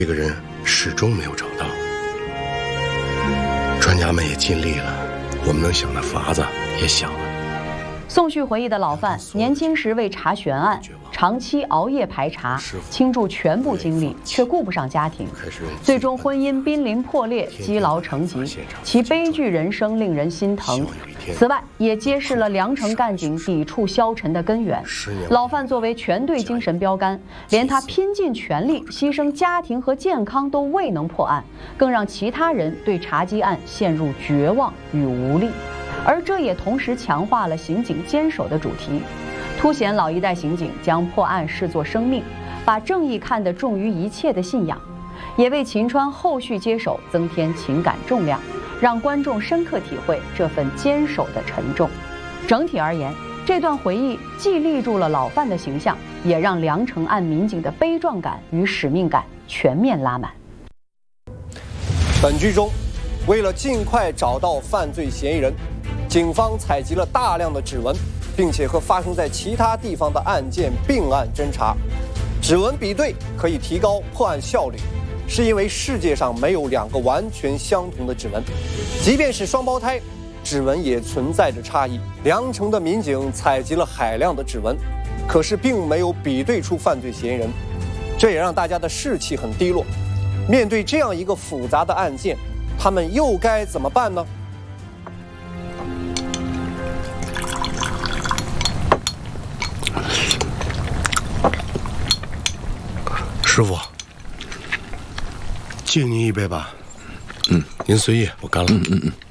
这个人始终没有找到。专家们也尽力了，我们能想的法子也想了。 宋旭回忆的老范年轻时为查悬案，长期熬夜排查，倾注全部精力，却顾不上家庭，最终婚姻濒临破裂，积劳成疾，其悲剧人生令人心疼。此外，也揭示了梁城干警抵触消沉的根源。老范作为全队精神标杆，连他拼尽全力，牺牲家庭和健康都未能破案，更让其他人对查缉案陷入绝望与无力。而这也同时强化了刑警坚守的主题，凸显老一代刑警将破案视作生命，把正义看得重于一切的信仰，也为秦川后续接手增添情感重量，让观众深刻体会这份坚守的沉重。整体而言，这段回忆既立住了老范的形象，也让梁城案民警的悲壮感与使命感全面拉满。 本剧中，为了尽快找到犯罪嫌疑人，警方采集了大量的指纹，并且和发生在其他地方的案件并案侦查。指纹比对可以提高破案效率，是因为世界上没有两个完全相同的指纹，即便是双胞胎，指纹也存在着差异。梁城的民警采集了海量的指纹，可是并没有比对出犯罪嫌疑人，这也让大家的士气很低落。面对这样一个复杂的案件，他们又该怎么办呢？ 师傅，敬您一杯吧。您随意，我干了。